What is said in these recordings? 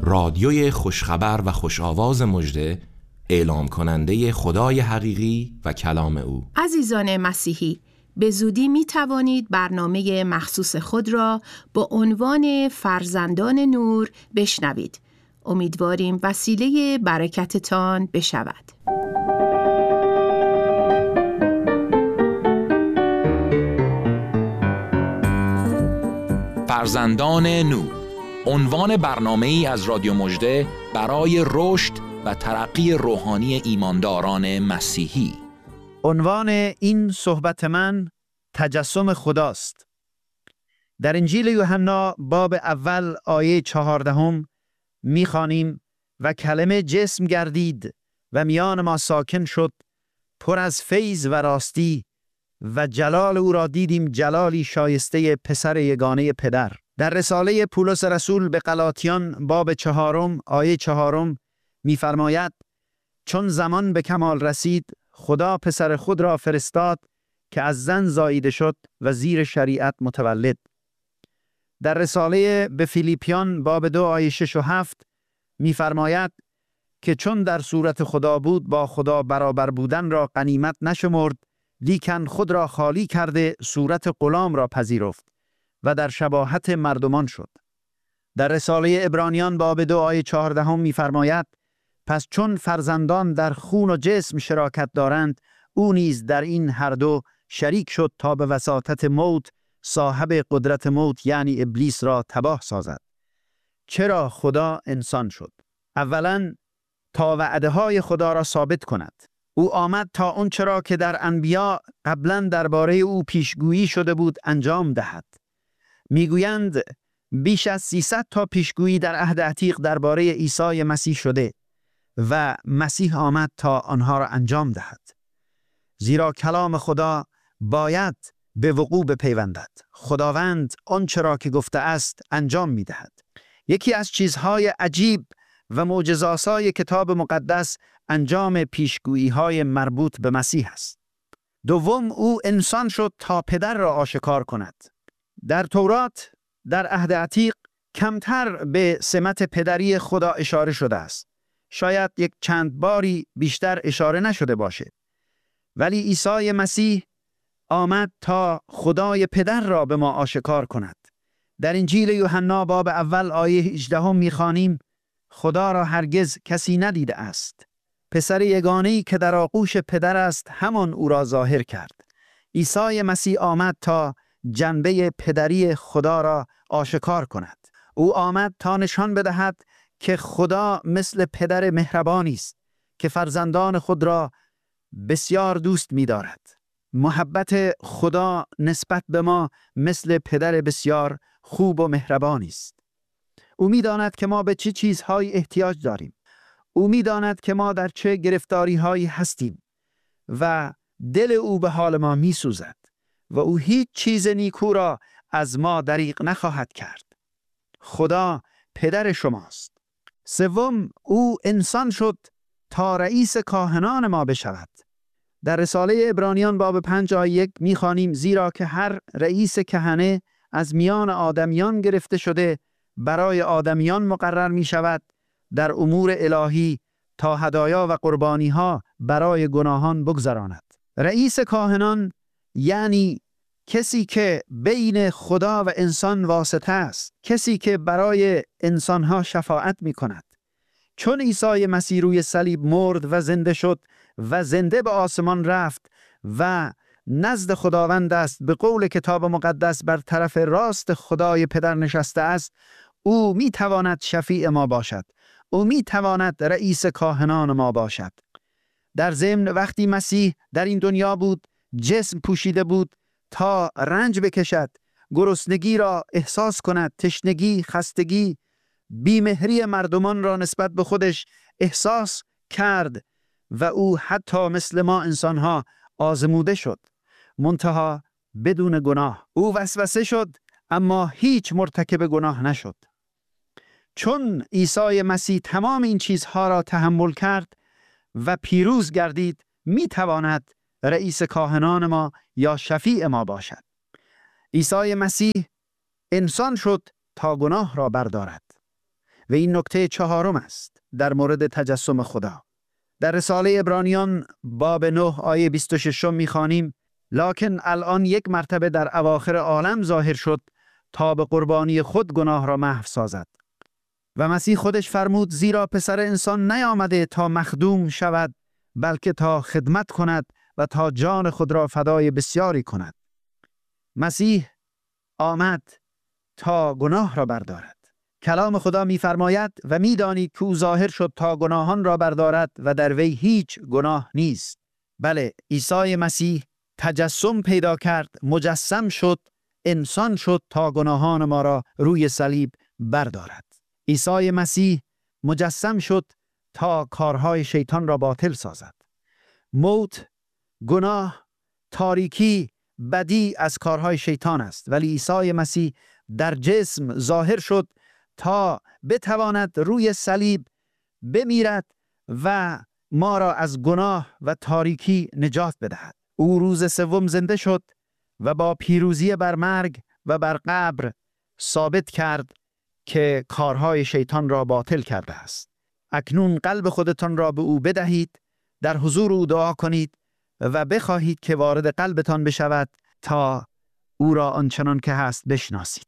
رادیوی خوشخبر و خوش‌آواز مژده، اعلام کننده خدای حقیقی و کلام او. عزیزان مسیحی، به زودی می توانید برنامه مخصوص خود را با عنوان فرزندان نور بشنوید. امیدواریم وسیله برکتتان بشود. فرزندان نور، عنوان برنامه‌ای از رادیو مژده برای رشد و ترقی روحانی ایمانداران مسیحی. عنوان این صحبت من تجسم خداست. در انجیل یوحنا باب اول آیه 14 می‌خوانیم و کلمه جسم گردید و میان ما ساکن شد، پر از فیض و راستی و جلال او را دیدیم، جلالی شایسته پسر یگانه پدر. در رساله پولس رسول به غلاطیان باب 4 آیه 4 می‌فرماید چون زمان به کمال رسید خدا پسر خود را فرستاد که از زن زاییده شد و زیر شریعت متولد. در رساله به فیلیپیان باب 2 آیه 6 و 7 می‌فرماید که چون در صورت خدا بود با خدا برابر بودن را غنیمت نشمرد، لیکن خود را خالی کرده صورت غلام را پذیرفت و در شباهت مردمان شد. در رساله عبرانیان باب 2 آیه 14 می‌فرماید پس چون فرزندان در خون و جسم شراکت دارند، او نیز در این هر دو شریک شد تا به وساطت موت صاحب قدرت موت یعنی ابلیس را تباه سازد. چرا خدا انسان شد؟ اولاً تا وعده‌های خدا را ثابت کند. او آمد تا اون چرا که در انبیا قبلاً درباره او پیشگویی شده بود انجام دهد. میگویند بیش از 300 تا پیشگویی در عهد عتیق درباره عیسی مسیح شده و مسیح آمد تا آنها را انجام دهد. زیرا کلام خدا باید به وقوع بپیوندد. خداوند آنچه را که گفته است انجام می‌دهد. یکی از چیزهای عجیب و معجزه‌آسای کتاب مقدس انجام پیشگویی‌های مربوط به مسیح است. دوم، او انسان شد تا پدر را آشکار کند. در تورات در عهد عتیق کمتر به سمت پدری خدا اشاره شده است. شاید یک چند باری بیشتر اشاره نشده باشه. ولی عیسی مسیح آمد تا خدای پدر را به ما آشکار کند. در انجیل یوحنا باب اول آیه 18 می‌خوانیم خدا را هرگز کسی ندیده است. پسر یگانه‌ای که در آغوش پدر است همان او را ظاهر کرد. عیسی مسیح آمد تا جنبه پدری خدا را آشکار کند. او آمد تا نشان بدهد که خدا مثل پدر مهربانی است که فرزندان خود را بسیار دوست می‌دارد. محبت خدا نسبت به ما مثل پدر بسیار خوب و مهربانی است. او می‌داند که ما به چه چیزهایی احتیاج داریم. او می‌داند که ما در چه گرفتاری‌هایی هستیم و دل او به حال ما می‌سوزد و او هیچ چیز نیکو را از ما دریغ نخواهد کرد. خدا پدر شماست. سوم، او انسان شد تا رئیس کاهنان ما بشود. در رساله عبرانیان باب 5 آیه 1 می‌خوانیم زیرا که هر رئیس کهنه از میان آدمیان گرفته شده برای آدمیان مقرر می‌شود در امور الهی تا هدایا و قربانی‌ها برای گناهان بگذراند. رئیس کاهنان یعنی کسی که بین خدا و انسان واسطه است، کسی که برای انسانها شفاعت می‌کند. چون عیسی مسیح روی صلیب مرد و زنده شد و زنده به آسمان رفت و نزد خداوند است، به قول کتاب مقدس بر طرف راست خدای پدر نشسته است، او می‌تواند شفیع ما باشد. او می‌تواند رئیس کاهنان ما باشد. در ضمن وقتی مسیح در این دنیا بود، جسم پوشیده بود تا رنج بکشد، گرسنگی را احساس کند، تشنگی، خستگی، بیمهری مردمان را نسبت به خودش احساس کرد و او حتی مثل ما انسانها آزموده شد، منتها بدون گناه. او وسوسه شد اما هیچ مرتکب گناه نشد. چون عیسی مسیح تمام این چیزها را تحمل کرد و پیروز گردید، میتواند رئیس کاهنان ما یا شفیع ما باشد. عیسی مسیح انسان شد تا گناه را بردارد و این نکته چهارم است در مورد تجسم خدا. در رساله عبرانیان باب 9 آیه 26 می‌خوانیم: لکن الان یک مرتبه در اواخر عالم ظاهر شد تا به قربانی خود گناه را محو سازد. و مسیح خودش فرمود: زیرا پسر انسان نیامده تا مخدوم شود، بلکه تا خدمت کند و تا جان خود را فدای بسیاری کند. مسیح آمد تا گناه را بردارد. کلام خدا می‌فرماید: و می‌دانید که او ظاهر شد تا گناهان را بردارد و در وی هیچ گناه نیست. بله، عیسی مسیح تجسم پیدا کرد، مجسم شد، انسان شد تا گناهان ما را روی صلیب بردارد. عیسی مسیح مجسم شد تا کارهای شیطان را باطل سازد. موت، گناه، تاریکی، بدی از کارهای شیطان است، ولی عیسی مسیح در جسم ظاهر شد تا بتواند روی صلیب بمیرد و ما را از گناه و تاریکی نجات بدهد. او روز سوم زنده شد و با پیروزی بر مرگ و بر قبر ثابت کرد که کارهای شیطان را باطل کرده است. اکنون قلب خودتان را به او بدهید، در حضور او دعا کنید و بخواهید که وارد قلبتان بشود تا او را آنچنان که هست بشناسید.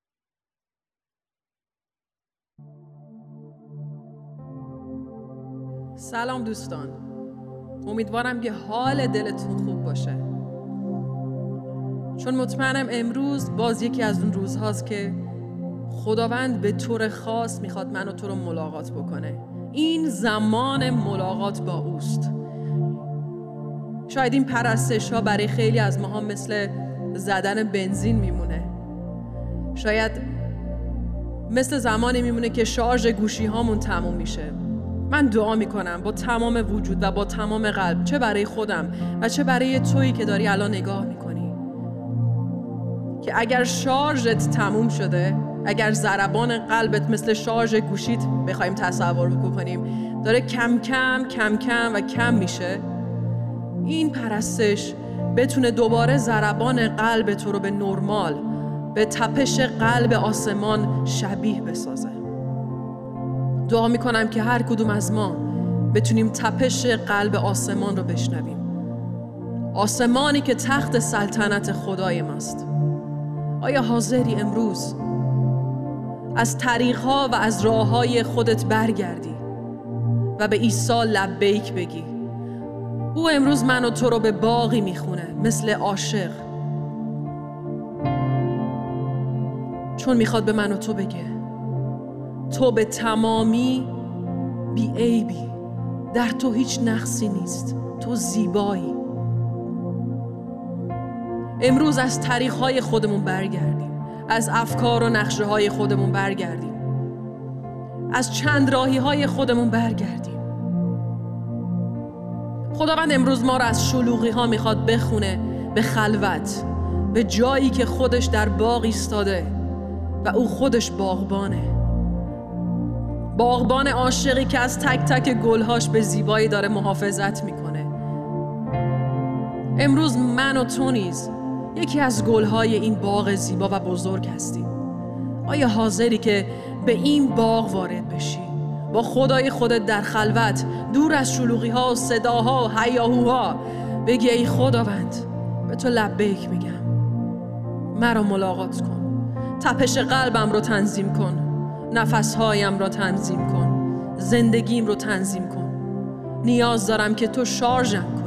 سلام دوستان، امیدوارم که حال دلتون خوب باشه، چون مطمئنم امروز باز یکی از اون روزهاست که خداوند به طور خاص میخواد من و تو رو ملاقات بکنه. این زمان ملاقات با اوست. شاید این پرستش ها برای خیلی از ماها مثل زدن بنزین میمونه. شاید مثل زمانی میمونه که شارژ گوشی هامون تموم میشه. من دعا میکنم با تمام وجود و با تمام قلب، چه برای خودم و چه برای تویی که داری الان نگاه میکنی، که اگر شارژت تموم شده، اگر ضربان قلبت مثل شارژ گوشیت بخوایم تصور بکنیم داره کم کم و کم میشه، این پرستش بتونه دوباره ضربان قلب تو رو به نرمال، به تپش قلب آسمان شبیه بسازه. دعا میکنم که هر کدوم از ما بتونیم تپش قلب آسمان رو بشنویم. آسمانی که تخت سلطنت خدای ماست. آیا حاضری امروز از طریق‌ها و از راه‌های خودت برگردی و به عیسی لبیک بگی؟ او امروز من و تو رو به باغی میخونه مثل عاشق، چون میخواد به من و تو بگه تو به تمامی بی عیبی، در تو هیچ نقصی نیست، تو زیبایی. امروز از طریق‌های خودمون برگردیم، از افکار و نقشه‌های خودمون برگردیم، از چند راهی‌های خودمون برگردیم. خداوند امروز ما رو از شلوغی‌ها میخواد بخونه به خلوت، به جایی که خودش در باغ ایستاده و او خودش باغبانه. باغبان عاشقی که از تک تک گلهاش به زیبایی داره محافظت میکنه. امروز من و تو نیز یکی از گلهای این باغ زیبا و بزرگ هستیم. آیا حاضری که به این باغ وارد بشی؟ با خدای خودت در خلوت، دور از شلوغی‌ها و صداها و هیاهوها، بگی ای خداوند، به تو لبیک میگم، مرا ملاقات کن، تپش قلبم رو تنظیم کن، نفسهایم رو تنظیم کن، زندگیم رو تنظیم کن. نیاز دارم که تو شارژم کن.